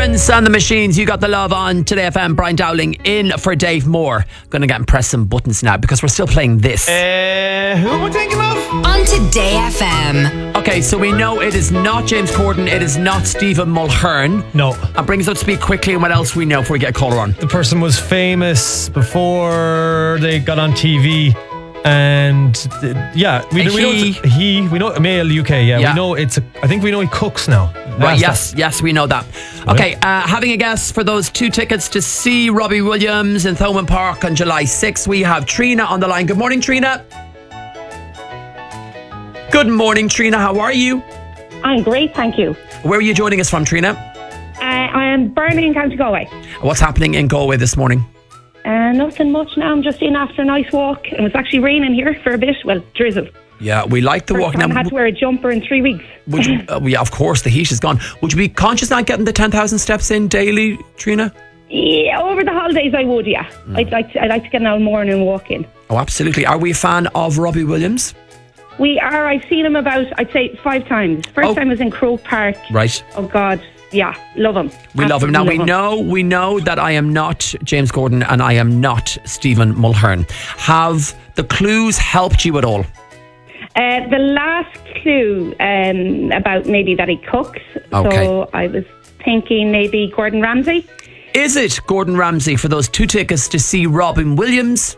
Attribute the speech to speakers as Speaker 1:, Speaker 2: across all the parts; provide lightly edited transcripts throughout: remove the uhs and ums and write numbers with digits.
Speaker 1: Florence and the Machines, You Got the Love on Today FM. Brian Dowling in for Dave Moore. Going to get and press some buttons now because we're still playing this.
Speaker 2: Who am I thinking of?
Speaker 3: On Today FM.
Speaker 1: Okay, so we know it is not James Corden, it is not Stephen Mulhern.
Speaker 2: No.
Speaker 1: And bring us up to speed quickly on what else we know before we get a caller on.
Speaker 2: The person was famous before they got on TV. And we know male UK. We know I think we know he cooks now.
Speaker 1: Right, yes, we know that. Okay, having a guess for those 2 tickets to see Robbie Williams in Thomond Park on July 6th. We have Trina on the line. Good morning, Trina. Good morning, Trina. How are you?
Speaker 4: I'm great, thank you.
Speaker 1: Where are you joining us from, Trina?
Speaker 4: I am Birmingham, County Galway.
Speaker 1: What's happening in Galway this morning?
Speaker 4: Nothing much now. I'm just in after a nice walk. It was actually raining here for a bit. Well, drizzle.
Speaker 1: Yeah, we like the walk.
Speaker 4: I had to wear a jumper in 3 weeks.
Speaker 1: Would you, yeah, of course, the heat is gone. Would you be conscious not getting the 10,000 steps in daily, Trina?
Speaker 4: Yeah, over the holidays I would, yeah. I'd like to get an morning walk in.
Speaker 1: Oh, absolutely. Are we a fan of Robbie Williams?
Speaker 4: We are. I've seen him about, I'd say, 5 times. First time was in Croke Park.
Speaker 1: Right.
Speaker 4: Oh, God. Yeah, love him.
Speaker 1: We love him. Now, we know that I am not James Corden and I am not Stephen Mulhern. Have the clues helped you at all?
Speaker 4: The last clue about maybe that he cooks.
Speaker 1: Okay.
Speaker 4: So I was thinking maybe Gordon Ramsay.
Speaker 1: Is it Gordon Ramsay for those 2 tickets to see Robbie Williams?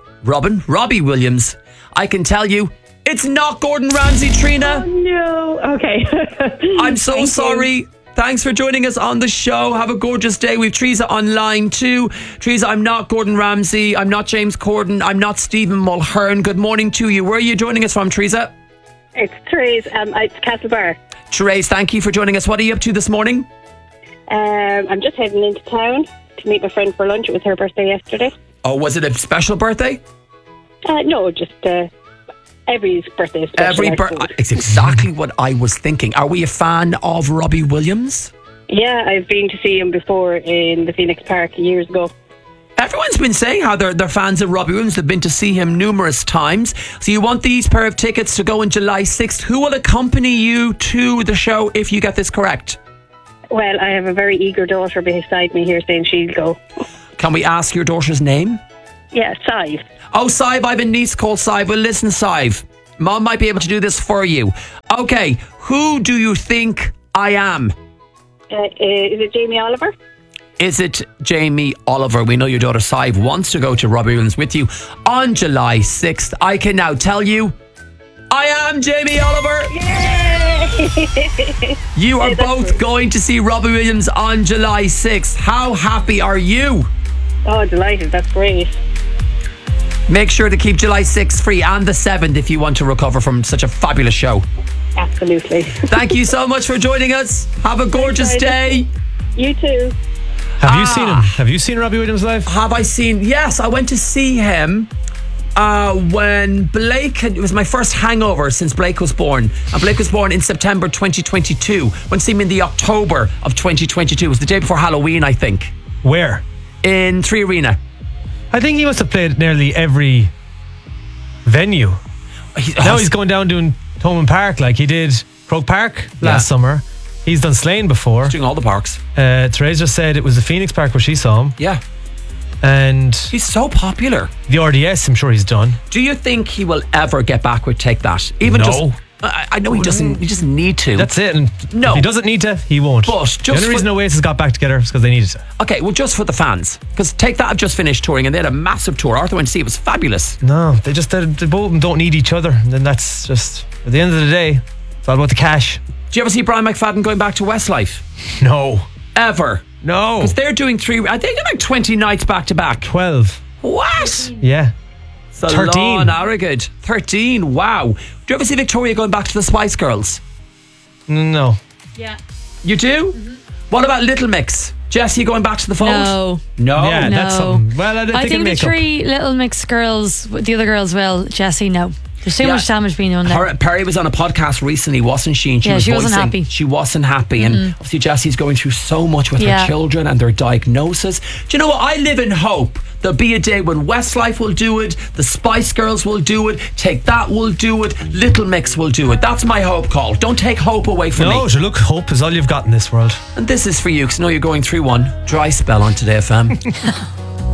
Speaker 1: I can tell you, it's not Gordon Ramsay, Trina.
Speaker 4: Oh, no. Okay.
Speaker 1: I'm so sorry. Thanks for joining us on the show. Have a gorgeous day. We've Teresa on line 2. Teresa, I'm not Gordon Ramsay. I'm not James Corden. I'm not Stephen Mulhern. Good morning to you. Where are you joining us from, Teresa?
Speaker 5: It's Therese. It's Castlebar.
Speaker 1: Therese, thank you for joining us. What are you up to this morning?
Speaker 5: I'm just heading into town to meet my friend for lunch. It was her birthday yesterday.
Speaker 1: Oh, was it a special birthday?
Speaker 5: No, just every birthday is special.
Speaker 1: It's exactly what I was thinking. Are we a fan of Robbie Williams?
Speaker 5: Yeah, I've been to see him before in the Phoenix Park years ago.
Speaker 1: Everyone's been saying how they're fans of Robbie Williams. They've been to see him numerous times. So you want these pair of tickets to go on July 6th. Who will accompany you to the show if you get this correct?
Speaker 5: Well, I have a very eager daughter beside me here saying she'll go.
Speaker 1: Can we ask your daughter's name?
Speaker 5: Yeah, Sive.
Speaker 1: Oh, Sive, I have a niece called Sive. Well, listen, Sive, Mom might be able to do this for you. Okay, who do you think I am?
Speaker 5: Is it Jamie Oliver?
Speaker 1: Is it Jamie Oliver? We know your daughter Sive wants to go to Robbie Williams with you on July 6th. I can now tell you, I am Jamie Oliver.
Speaker 5: Yay!
Speaker 1: You are both going to see Robbie Williams on July 6th. How happy are you?
Speaker 5: Oh, delighted. That's great.
Speaker 1: Make sure to keep July 6th free and the 7th if you want to recover from such a fabulous show.
Speaker 5: Absolutely.
Speaker 1: Thank you so much for joining us. Have a gorgeous day.
Speaker 5: You too.
Speaker 2: Have you seen him? Have you seen Robbie Williams live?
Speaker 1: Have I seen? Yes, I went to see him when Blake it was my first hangover since Blake was born. And Blake was born in September 2022. Went to see him in the October of 2022. It was the day before Halloween, I think.
Speaker 2: Where?
Speaker 1: In 3 Arena.
Speaker 2: I think he must have played nearly every venue. Now he's going down doing Thomond Park like he did Croke Park last summer. He's done Slane before.
Speaker 1: He's doing all the parks.
Speaker 2: Therese just said it was the Phoenix Park where she saw him.
Speaker 1: Yeah.
Speaker 2: And
Speaker 1: he's so popular.
Speaker 2: The RDS, I'm sure he's done.
Speaker 1: Do you think he will ever get back with Take That? I know he doesn't. He doesn't need to.
Speaker 2: That's it. And if he doesn't need to, he won't.
Speaker 1: But just
Speaker 2: the only reason Oasis got back together is because they needed to.
Speaker 1: Okay, well, just for the fans, because Take That have just finished touring and they had a massive tour. Arthur went to see it. Was fabulous.
Speaker 2: No, they both of them don't need each other. And then that's just at the end of the day, it's all about the cash.
Speaker 1: Do you ever see Brian McFadden going back to Westlife?
Speaker 2: No.
Speaker 1: Ever?
Speaker 2: No.
Speaker 1: Because they're doing 3. I think they're like 20 nights back to back.
Speaker 2: 12.
Speaker 1: What?
Speaker 2: Yeah.
Speaker 1: 13. Arrogant. 13. Wow. Do you ever see Victoria going back to the Spice Girls?
Speaker 2: No.
Speaker 6: Yeah.
Speaker 1: You do? Mm-hmm. What about Little Mix? Jessie going back to the fold?
Speaker 6: No.
Speaker 2: Yeah,
Speaker 6: no.
Speaker 2: that's something. Well, I
Speaker 6: think the 3 Little Mix girls, the other girls, well, Jessie, no. There's too much damage being done there.
Speaker 1: Perry was on a podcast recently, wasn't she? And
Speaker 6: she wasn't happy.
Speaker 1: She wasn't happy. And obviously Jessie's going through so much with her children and their diagnosis. Do you know what? I live in hope. There'll be a day when Westlife will do it, the Spice Girls will do it, Take That will do it, Little Mix will do it. That's my hope call. Don't take hope away from me.
Speaker 2: No, look, hope is all you've got in this world.
Speaker 1: And this is for you, because I know you're going through one. Dry spell on Today FM.